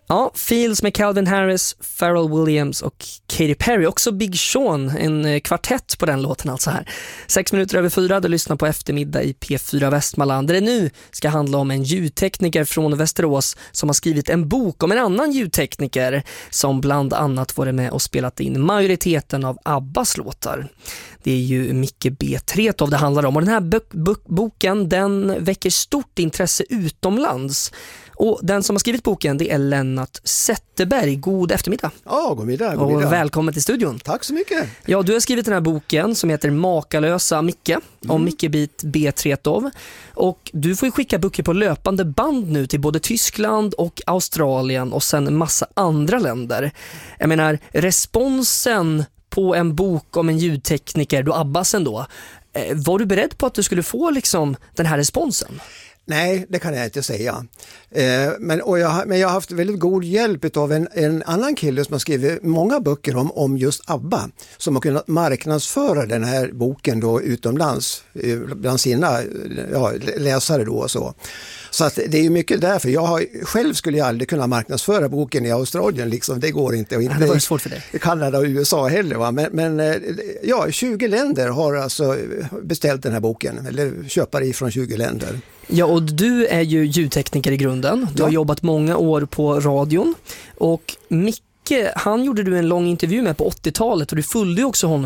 Ja, Fields med Calvin Harris, Pharrell Williams och Katy Perry. Också Big Sean, en kvartett på den låten alltså här. 6:04, du lyssnar på eftermiddag i P4 Västmanland. Där det nu ska handla om en ljudtekniker från Västerås som har skrivit en bok om en annan ljudtekniker som bland annat varit med och spelat in majoriteten av Abbas låtar. Det är ju Micke B. Tretow det handlar om. Och den här boken, den väcker stort intresse utomlands. Och den som har skrivit boken, det är Lennart Zetterberg. God eftermiddag. Ja, god middag. Och välkommen till studion. Tack så mycket. Ja, du har skrivit den här boken som heter Makalösa Micke, om Micke B. Tretow. Och du får ju skicka böcker på löpande band nu till både Tyskland och Australien och sen en massa andra länder. Jag menar, responsen på en bok om en ljudtekniker, då Abbas ändå, var du beredd på att du skulle få liksom den här responsen? Nej, det kan jag inte säga. Men jag har haft väldigt god hjälp av en annan kille som har skrivit många böcker om just ABBA, som har kunnat marknadsföra den här boken då utomlands bland sina läsare då och så. Så att det är ju mycket därför. Själv skulle jag aldrig kunna marknadsföra boken i Australien, liksom, det går inte. Och inte det var svårt för dig. I Kanada och USA heller. Va? Men 20 länder har alltså beställt den här boken, eller köpare ifrån 20 länder. Ja, och du är ju ljudtekniker i grunden. Du har jobbat många år på radion. Och Micke, han gjorde du en lång intervju med på 80-talet och du följde ju också honom